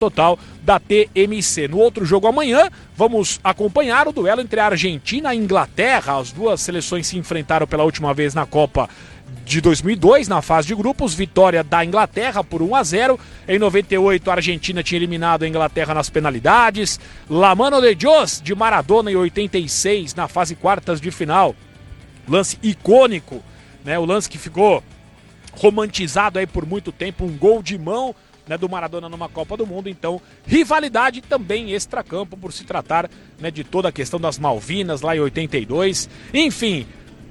total da TMC. No outro jogo amanhã, vamos acompanhar o duelo entre a Argentina e a Inglaterra. As duas seleções se enfrentaram pela última vez na Copa de 2002, na fase de grupos, vitória da Inglaterra por 1-0. Em 98, a Argentina tinha eliminado a Inglaterra nas penalidades. La Mano de Dios, de Maradona, em 86, na fase quartas de final. Lance icônico, né? O lance que ficou romantizado aí por muito tempo, um gol de mão, né, do Maradona numa Copa do Mundo. Então, rivalidade também extracampo, por se tratar, né, de toda a questão das Malvinas lá em 82. Enfim,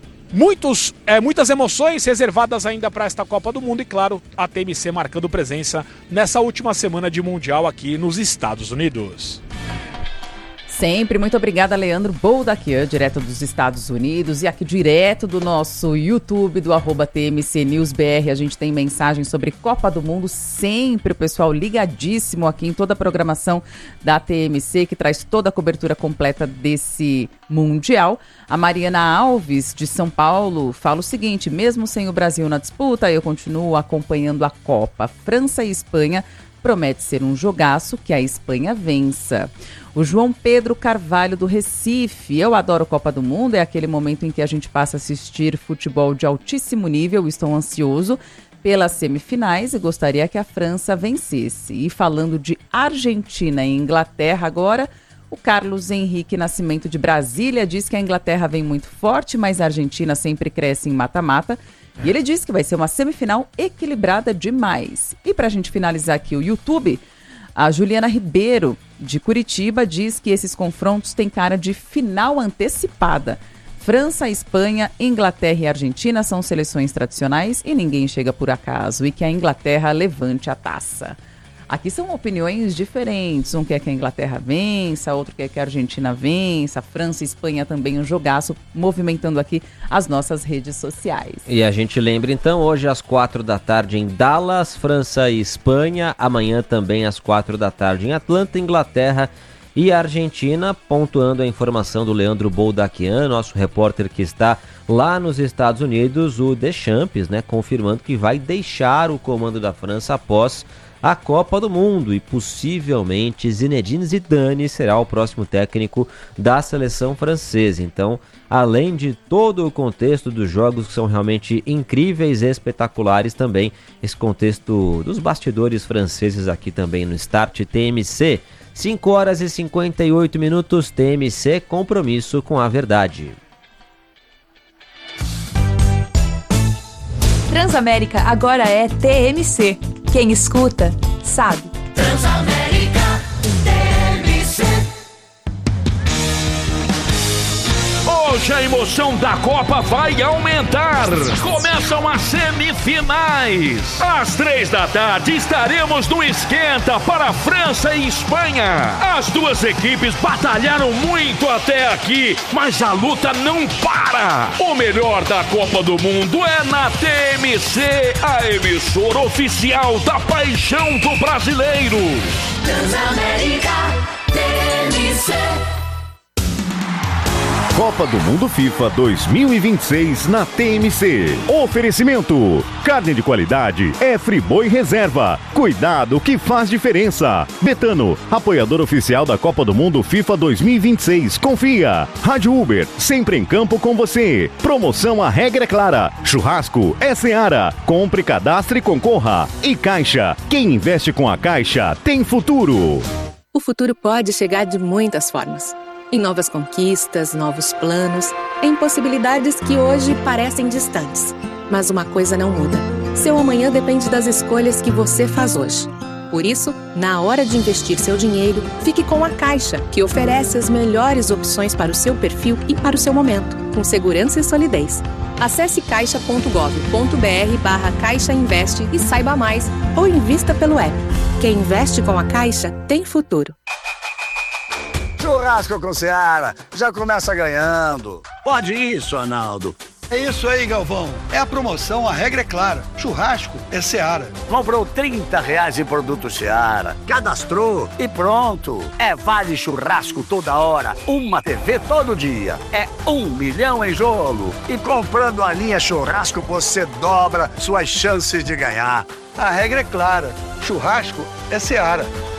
muitas emoções reservadas ainda para esta Copa do Mundo e, claro, a TMC marcando presença nessa última semana de Mundial aqui nos Estados Unidos. Sempre, muito obrigada, Leandro Boldaquian, direto dos Estados Unidos, e aqui direto do nosso YouTube, do @TMCNewsBR, a gente tem mensagens sobre Copa do Mundo, sempre o pessoal ligadíssimo aqui em toda a programação da TMC, que traz toda a cobertura completa desse Mundial. A Mariana Alves, de São Paulo, fala o seguinte: mesmo sem o Brasil na disputa, eu continuo acompanhando a Copa. França e Espanha promete ser um jogaço, que a Espanha vença. O João Pedro Carvalho, do Recife: eu adoro Copa do Mundo, é aquele momento em que a gente passa a assistir futebol de altíssimo nível, estou ansioso pelas semifinais e gostaria que a França vencesse. E falando de Argentina e Inglaterra agora, o Carlos Henrique Nascimento, de Brasília, diz que a Inglaterra vem muito forte, mas a Argentina sempre cresce em mata-mata. E ele diz que vai ser uma semifinal equilibrada demais. E para a gente finalizar aqui o YouTube, a Juliana Ribeiro, de Curitiba, diz que esses confrontos têm cara de final antecipada. França, Espanha, Inglaterra e Argentina são seleções tradicionais e ninguém chega por acaso. E que a Inglaterra levante a taça. Aqui são opiniões diferentes. Um quer que a Inglaterra vença, outro quer que a Argentina vença. França e Espanha também um jogaço, movimentando aqui as nossas redes sociais. E a gente lembra então, hoje às 4h em Dallas, França e Espanha. Amanhã também às 4h em Atlanta, Inglaterra e Argentina. Pontuando a informação do Leandro Boldaquian, nosso repórter que está lá nos Estados Unidos, o Deschamps, né, confirmando que vai deixar o comando da França após a Copa do Mundo e possivelmente Zinedine Zidane será o próximo técnico da seleção francesa. Então, além de todo o contexto dos jogos que são realmente incríveis e espetaculares, também esse contexto dos bastidores franceses aqui também no Start TMC. 5h58, TMC, compromisso com a verdade. Transamérica agora é TMC. Quem escuta, sabe. Transamérica TMC. Hoje a emoção da Copa vai aumentar. Começam as semifinais. Às 3h estaremos no esquenta para França e Espanha. As duas equipes batalharam muito até aqui, mas a luta não para. O melhor da Copa do Mundo é na TMC, a emissora oficial da paixão do brasileiro. Transamérica TMC. Copa do Mundo FIFA 2026 na TMC. Oferecimento: carne de qualidade é Friboi Reserva. Cuidado que faz diferença. Betano, apoiador oficial da Copa do Mundo FIFA 2026. Confia. Rádio Uber, sempre em campo com você. Promoção A Regra é Clara. Churrasco é Seara. Compre, cadastre e concorra. E Caixa, quem investe com a Caixa tem futuro. O futuro pode chegar de muitas formas. Em novas conquistas, novos planos, em possibilidades que hoje parecem distantes. Mas uma coisa não muda. Seu amanhã depende das escolhas que você faz hoje. Por isso, na hora de investir seu dinheiro, fique com a Caixa, que oferece as melhores opções para o seu perfil e para o seu momento, com segurança e solidez. Acesse caixa.gov.br/Caixa Investe e saiba mais, ou invista pelo app. Quem investe com a Caixa tem futuro. Churrasco com Seara, já começa ganhando. Pode isso, Arnaldo. É isso aí, Galvão. É a promoção A Regra é Clara. Churrasco é Seara. Comprou R$30 em produto Seara, cadastrou e pronto. É vale churrasco toda hora, uma TV todo dia. É 1 milhão em jogo. E comprando a linha churrasco, você dobra suas chances de ganhar. A regra é clara. Churrasco é Seara.